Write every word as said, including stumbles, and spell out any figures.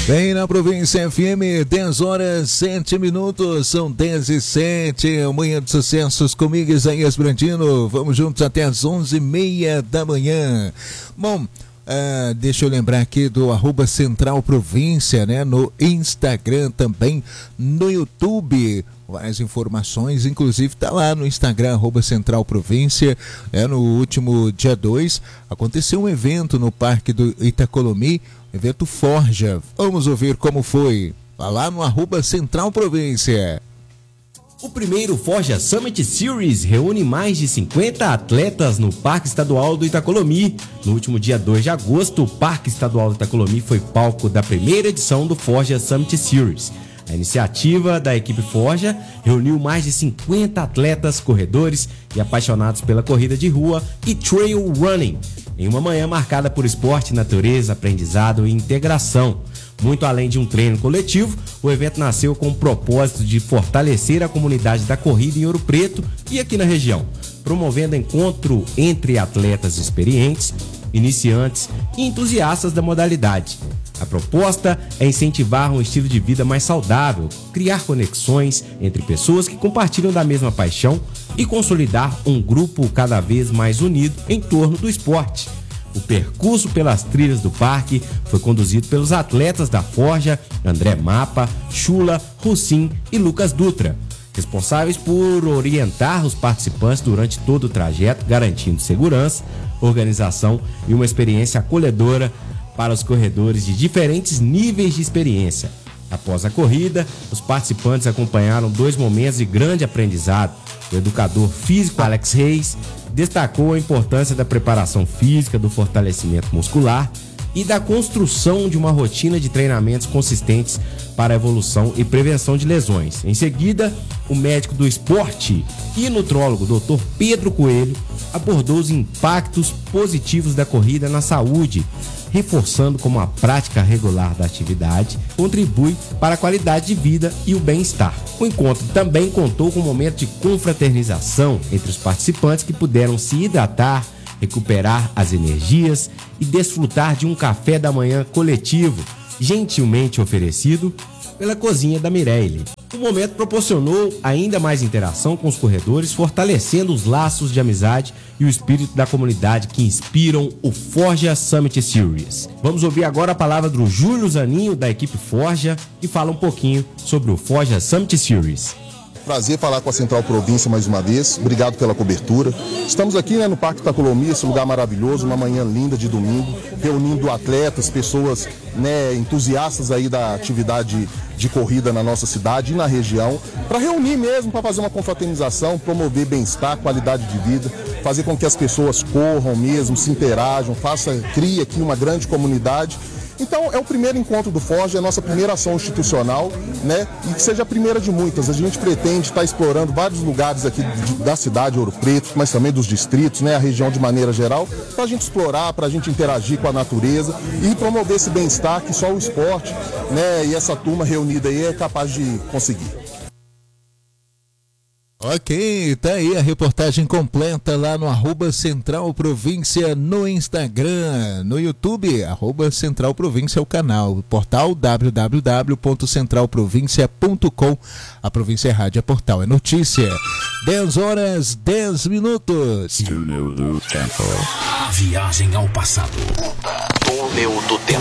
Bem, na Província F M, dez horas, sete minutos, são dez e sete, Manhã de Sucessos comigo, Isaías Brandino, vamos juntos até as onze e meia da manhã. Bom, uh, deixa eu lembrar aqui do arroba Central Província, né, no Instagram, também no YouTube. Várias informações, inclusive está lá no Instagram, arroba Central Província. É, no último dia dois, aconteceu um evento no Parque do Itacolomi, evento Forja. Vamos ouvir como foi. Vai lá no arroba Central Província. O primeiro Forja Summit Series reúne mais de cinquenta atletas no Parque Estadual do Itacolomi. No último dia dois de agosto, o Parque Estadual do Itacolomi foi palco da primeira edição do Forja Summit Series. A iniciativa da equipe Forja reuniu mais de cinquenta atletas, corredores e apaixonados pela corrida de rua e trail running, em uma manhã marcada por esporte, natureza, aprendizado e integração. Muito além de um treino coletivo, o evento nasceu com o propósito de fortalecer a comunidade da corrida em Ouro Preto e aqui na região, promovendo encontro entre atletas experientes, iniciantes e entusiastas da modalidade. A proposta é incentivar um estilo de vida mais saudável, criar conexões entre pessoas que compartilham da mesma paixão e consolidar um grupo cada vez mais unido em torno do esporte. O percurso pelas trilhas do parque foi conduzido pelos atletas da Forja, André Mapa, Chula, Russim e Lucas Dutra, responsáveis por orientar os participantes durante todo o trajeto, garantindo segurança, organização e uma experiência acolhedora para os corredores de diferentes níveis de experiência. Após a corrida, os participantes acompanharam dois momentos de grande aprendizado. O educador físico Alex Reis destacou a importância da preparação física, do fortalecimento muscular e da construção de uma rotina de treinamentos consistentes para a evolução e prevenção de lesões. Em seguida, o médico do esporte e nutrólogo doutor Pedro Coelho abordou os impactos positivos da corrida na saúde, reforçando como a prática regular da atividade contribui para a qualidade de vida e o bem-estar. O encontro também contou com um momento de confraternização entre os participantes que puderam se hidratar, recuperar as energias e desfrutar de um café da manhã coletivo, gentilmente oferecido pela cozinha da Mireille. O momento proporcionou ainda mais interação com os corredores, fortalecendo os laços de amizade e o espírito da comunidade que inspiram o Forja Summit Series. Vamos ouvir agora a palavra do Júlio Zaninho, da equipe Forja, que fala um pouquinho sobre o Forja Summit Series. Prazer falar com a Central Província mais uma vez, obrigado pela cobertura. Estamos aqui, né, no Parque Itacolomi, esse lugar maravilhoso, uma manhã linda de domingo, reunindo atletas, pessoas, né, entusiastas aí da atividade de corrida na nossa cidade e na região, para reunir mesmo, para fazer uma confraternização, promover bem-estar, qualidade de vida, fazer com que as pessoas corram mesmo, se interajam, faça, crie aqui uma grande comunidade. Então é o primeiro encontro do Forja, é a nossa primeira ação institucional, né? E que seja a primeira de muitas. A gente pretende estar explorando vários lugares aqui de, da cidade de Ouro Preto, mas também dos distritos, né? A região de maneira geral, para a gente explorar, para a gente interagir com a natureza e promover esse bem-estar que só o esporte, né? E essa turma reunida aí é capaz de conseguir. Ok, tá aí a reportagem completa lá no arroba Central Província no Instagram, no YouTube, arroba Central Província é o canal, portal w w w ponto central província ponto com, a Província Rádio é portal, é notícia, dez horas, dez minutos. Túnel do Tempo. A viagem ao passado. Túnel do Tempo.